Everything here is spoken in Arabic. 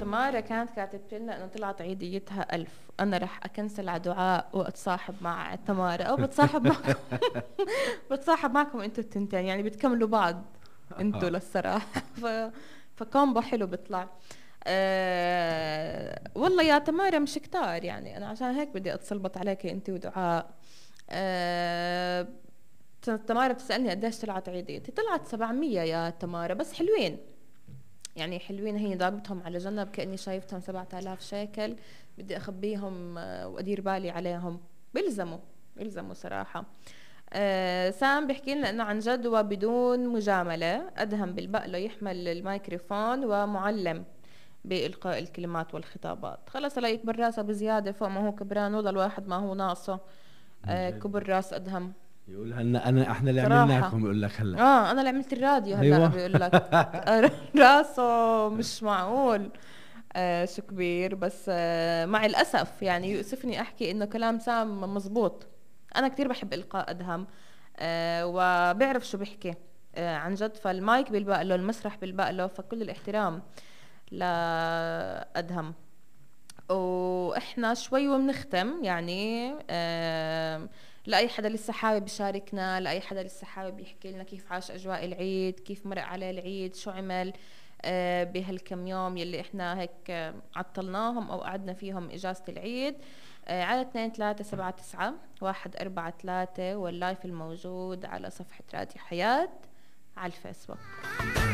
تمارا كانت كاتبت لنا انه طلعت عيديتها 1000. انا رح اكنسل على دعاء واتصاحب مع تمارا، او بتصاحب معكم. بتصاحب معكم انتوا التنتين، يعني بتكملوا بعض انتوا للصراحة. فكومبو حلو بيطلع. والله يا تمارا مش كتار، يعني انا عشان هيك بدي اتسلبط عليك انت ودعاء. أه تمارا بتسألني قديش طلعت عيديتي، طلعت 700 يا تمارا، بس حلوين يعني، حلوين. هي ضربتهم على جنب كأني شايفتهم 7000 شيكل، بدي أخبيهم وأدير بالي عليهم. بيلزموا صراحة. سام بيحكي لنا انه عن جد وبدون مجاملة أدهم بالبقلة يحمل الميكروفون ومعلم بإلقاء الكلمات والخطابات. خلص لا يكبر راسه بزيادة فوق ما هو كبران، ولا الواحد ما هو ناقصه. عن جد. كبر راس أدهم يقول هلا انا احنا اللي صراحة. عملناكم، يقول لك هلا. انا اللي عملت الراديو هلا ايوه. بيقول لك. راسه مش معقول. شو كبير. بس مع الأسف يعني يؤسفني أحكي إنه كلام سام مزبوط. أنا كتير بحب إلقاء أدهم، وبعرف شو بحكي عن جد. فالمايك بيلبق له، المسرح بيلبق له، فكل الاحترام لأدهم. واحنا شوي وبنختم يعني. لأي حدا لسه حابب يشاركنا، لأي حدا لسه حابب يحكي لنا كيف عاش أجواء العيد، كيف مرق عليه العيد، شو عمل بهالكم يوم يلي احنا هيك عطلناهم أو قعدنا فيهم إجازة العيد. على 2 3 7 9 1 4 3، واللايف الموجود على صفحة راديو حياة على الفيسبوك.